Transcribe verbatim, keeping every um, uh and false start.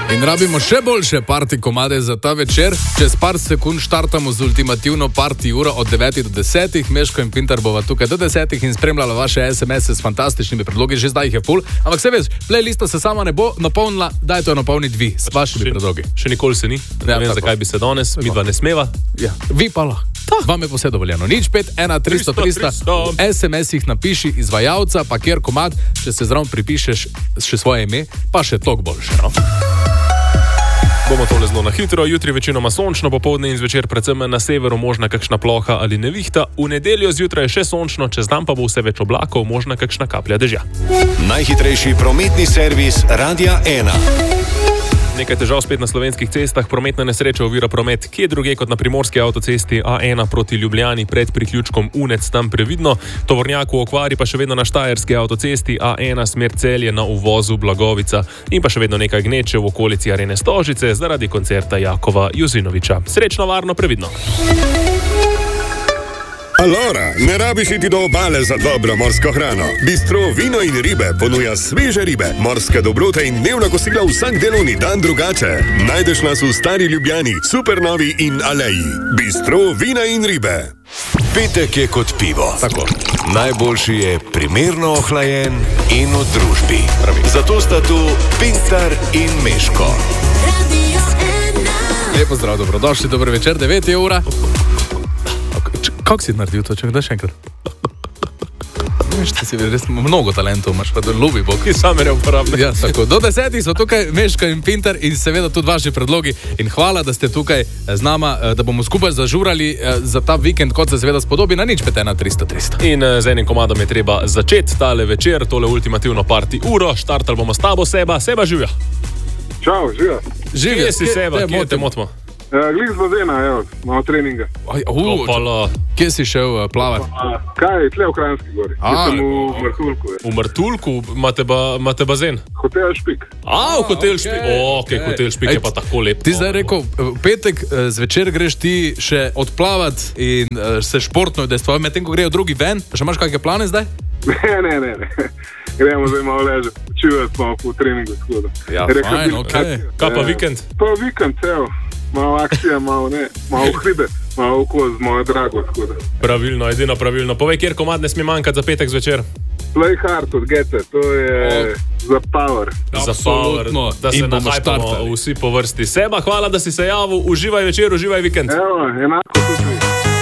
In rabimo še boljše party komade za ta večer. Čez par sekund štartamo z ultimativno party uro od devetih do desetih. Meško in Pintar bova tukaj do desetih in spremljala vaše es em ese s fantastičnimi predlogi. Že zdaj jih je full. Ampak se veš, playlista se sama ne bo napolnila, daj to napolniti vi s vašimi še, predlogi. Še nikoli se ni. Ne ja, vem, zakaj bi se danes, mi dva ne smeva. Ja. Vi pa lahko. Vam je posebej dovoljeno. Nič pet, ena, tristo, tristo. V es em esih napiši izvajalca, pa kjer komad, če se zraven pripišeš še svoje ime, pa še tok boljše, no? Bomo tole zelo na hitro, jutri večinoma sončno, popoldne in zvečer predvsem na severu možna kakšna ploha ali nevihta, v nedeljo zjutraj še sončno, čez dan pa bo vse več oblakov, možna kakšna kaplja dežja. Najhitrejši prometni servis Radia ena. Nekaj težav spet na slovenskih cestah, prometna nesreča ovira promet, kje druge kot na primorski avtocesti A ena proti Ljubljani pred priključkom Unec, tam previdno, tovornjak v okvari pa še vedno na štajerski avtocesti A ena smer Celje na uvozu Blagovica in pa še vedno nekaj gneče v okolici Arene Stožice zaradi koncerta Jakova Jozinoviča. Srečno, varno, previdno. Alora, ne rabiš iti do obale za dobro morsko hrano. Bistro Vino in ribe ponuja sveže ribe, morske dobrote in dnevna kosila vsak delovni dan drugače. Najdeš nas v Stari Ljubljani, Supernovi in Aleji. Bistro Vina in ribe. Petek je kot pivo. Tako. Najboljši je primerno ohlajen in v družbi. Pravi. Zato sta tu Pintar in Meško. Lepo zdrav, dobrodošli, dober večer, devet je ura. Kako si naredil to, če da še enkrat? Veš, ti si res mnogo talentov, imaš pa ljubi Bog. Ki same ne uporabne. Ja, tako. Do desetih so tukaj Meško in Pintar in seveda tudi vaši predlogi. In hvala, da ste tukaj z nama, da bomo skupaj zažurali za ta vikend, kot se seveda spodobi, na nič pet, ena, tristo, tristo. In z enim komadom je treba začeti tale večer, tole ultimativno party uro. Štartali bomo s tabo, Seba. Seba, živja. Čau, živja. Živja si, Seba, kje te motimo? Glih z bazena, evo, malo treninga. Aj, uh, kje si šel uh, plavati? Kaj, tle v Kranjski gori. A, sem v Mrtulku. V Mrtulku? Imate ba, bazen? Hotel Špik. A, v Hotel okay, Špik. O, ok, Hotel Špik je pa tako lep. Ti zdaj rekel, v petek zvečer greš ti še odplavati in uh, se športno udejstvovati, medtem ko grejo drugi ven. Še imaš kakšne plane zdaj? Ne, ne, ne, ne. Gremo zdaj malo leže, počivati smo po treningu. Ja, Rekel, fajn, ok. Kaj pa vikend? Pa vikend, evo. Malo akcija, malo ne, malo hribe, malo okoz, malo drago. Skoda. Pravilno, edino pravilno. Povej, kjer komad ne sme manjkati za petek zvečer? Play hard od Gete, to je oh. za power. Za power, da se nahajpamo vsi po vrsti. Seba, hvala, da si se javil, uživaj večer, uživaj vikend. Evo, enako tudi.